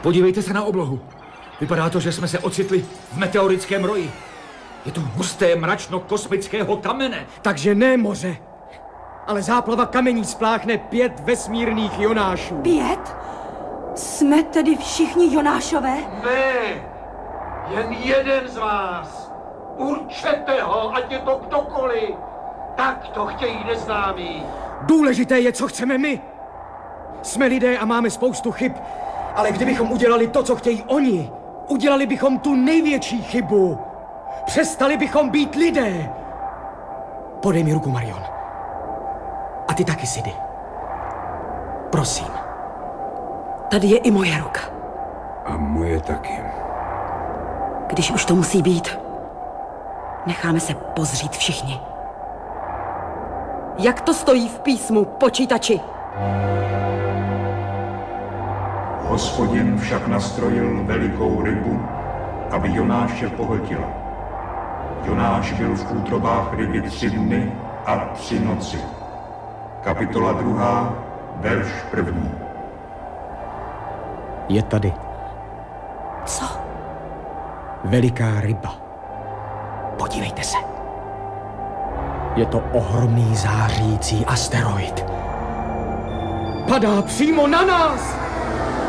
Podívejte se na oblohu. Vypadá to, že jsme se ocitli v meteorickém roji. Je to husté mračno kosmického kamene. Takže ne moře, ale záplava kamení spláchne 5 vesmírných Jonášů. 5? Jsme tedy všichni Jonášové? Ne, jen jeden z vás. Určete ho, ať je to kdokoliv. Tak to chtějí neznámí. Důležité je, co chceme my. Jsme lidé a máme spoustu chyb, ale kdybychom udělali to, co chtějí oni, udělali bychom tu největší chybu. Přestali bychom být lidé. Podej mi ruku, Marion. A ty taky, Sidy. Prosím. Tady je i moje ruka. A moje taky. Když už to musí být, necháme se pozřít všichni. Jak to stojí v písmu, počítači? Hospodin však nastrojil velikou rybu, aby Jonáše pohltila. Jonáš byl v útrobách ryby 3 dny a 3 noci. Kapitola 2, verš 1. Je tady. Co? Veliká ryba. Podívejte se. Je to ohromný zářící asteroid. Padá přímo na nás!